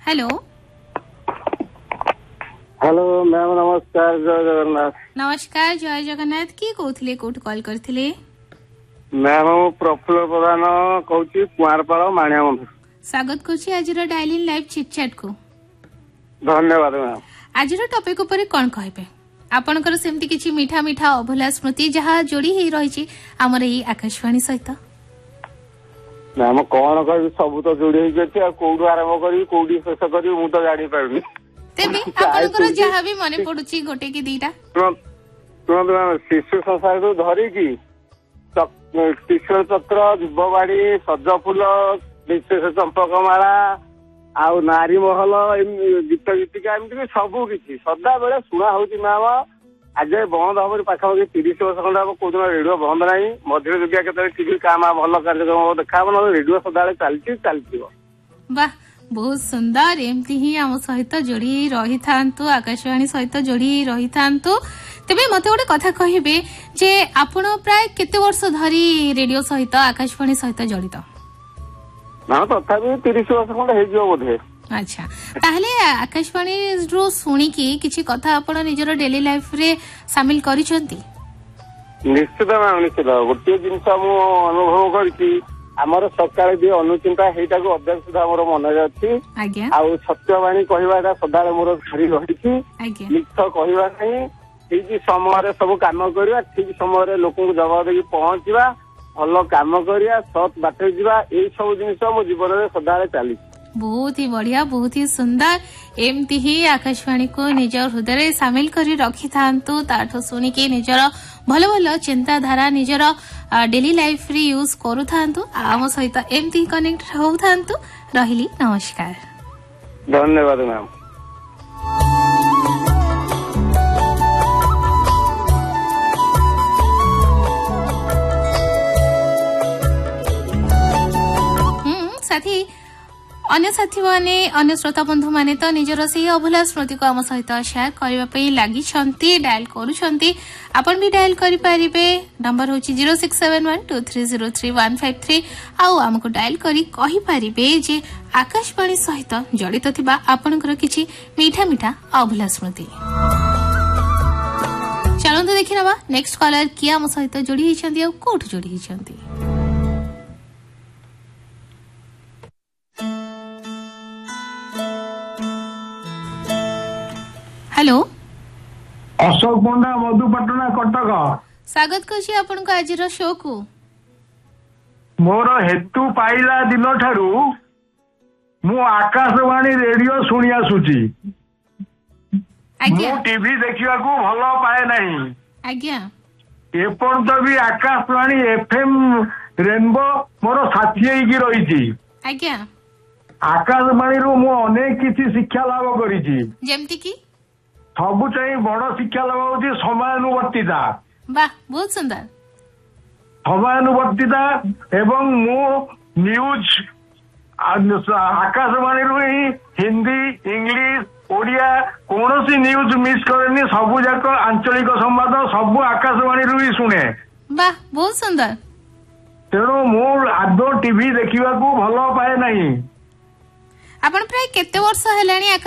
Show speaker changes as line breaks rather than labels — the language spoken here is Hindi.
हेलो
हेलो मैम नमस्कार जय जगन्नाथ।
नमस्कार जय जगन्नाथ किए कहते कोठ कॉल करथिले
मैम प्रफुल्ल प्रधान कहूँ कुआरपाड़ माणियाबंध।
स्वागत करछि आज डायलिंग लाइव चिट चैट को।
धन्यवाद मैम।
आज टॉपिक ऊपर कौन कहबे आपनकर सेमती किछि मीठा मीठा अभुला स्मृति जहाँ जोड़ी ही रही आमर एई आकाशवाणी सहित।
मैम कौन कह सब तो जोड़ी होती कौटू आरंभ करी कौटी शेष करी मु तो जानी पारुनी।
तेबे आपनकर जहाँ भी मने पडुछि गोटे कि दीटा
शुणु मैम शिशु संसार धरिकी किशोर चक्र जुबवाड़ी सजफुल विशेष चंपकमाला आउ नारी महल गीत गीतिका एमती सबू किसी सदा बेले शुणा हूँ मैम। आज बंद हम पाखापाखि 30 वर्ष खंडे हम कौन रेडियो बंद ना मझे जुगिया के टीवी काम भल कार्यक्रम देखा ना रेडियो सदा चलती।
वाह बहुत सुंदर एमती ही आम सहित जोड़ी रही था आकाशवाणी सहित जोड़ी रही था। तेबे मते गोटे कथा कहिबे जे आपण प्राय केते वर्ष धरी रेडियो सहित आकाशवाणी सहित जड़ित?
ना तथापि 30 वर्ष खंडे हो बोधे।
अच्छा ताहले आकाशवाणी रो सुनिकी किछि कथा आपण निजर डेली लाइफ रे शामिल करिसंती?
निश्चित मैम निश्चित गोटे जिनस मु अनुभव करछि आमर सकाळे जे अनुचिंता हेटा को अभ्यास सुधा मोर मन रे अछि।
आज्ञा
आ सत्यवाणी कहवाटा सदाळे मोर धरी रहिछि।
आज्ञा
मिथ कहवा नहीं ठीक समय सब काम करवा ठीक समय लोक जवाब देकी पहुंचवा भल काम करवा सत बाटे जावा यही सब जिनिस मो जीवन में सदा चली।
बहुत ही बढ़िया बहुत ही सुंदर एमती ही आकाशवाणी को निजर हृदय सामिल करी रखी थांतु ताठो सुनिके निजर भल भल चिंताधारा निजर डेली लाइफ रे यूज करू थांतु आम सहित एमती कनेक्ट हो थांतु। रहिली नमस्कार।
धन्यवाद मैम।
साथी अन्य साथी माने अन्य श्रोता बंधु माने तो निजर से अभुला स्मृति को आम सहित शेयर करबा पई लागि छंती डायल करूछंती। आपण भी डायल करि परिबे नंबर होची 067123033153 आउ हमको डायल करी कहि परिबे जे आकाशवाणी सहित जड़ित थिबा आपनकर किछि मीठा मीठा अभुला स्मृति। चलंतु देखिनबा नेक्स्ट कॉलर किया आम सहित जोड़ी हिचंती आ कोठ जोड़ी हिचंती। हेलो
अशोक पंडा मधुपाटना कटक।
स्वागत करछि आपनको आजिर शो को।
मोर हेतु पाइला दिन ठारू मु आकाशवाणी रेडियो सुनी आसुची।
आज्ञा
मु टीवी देखिया को भल पाए नहीं।
आज्ञा
एपर्यंत भी आकाशवाणी एफएम रेनबो मोर साथी होई रही।
आज्ञा
आकाशवाणी रू मु अनेक किछि शिक्षा लाभ करिछि।
जेमती की
सबु चाहि बड़ शिक्षा लाभ होछि समयानुवर्तिता।
वाह बहुत सुंदर।
समयानुवर्तिता एवं मु न्यूज आकाशवाणी रू ही हिंदी इंग्लिश ओडिया कौन सी न्यूज मिस करेनी सबु जाक आंचलिक संवाद सबु आकाशवाणी रू ही शुणे।
वाह बहुत सुंदर।
तेणु मु आदो टीवी देखिबा को भल पाए नहीं।
आपण प्राय केते वर्ष हेलानी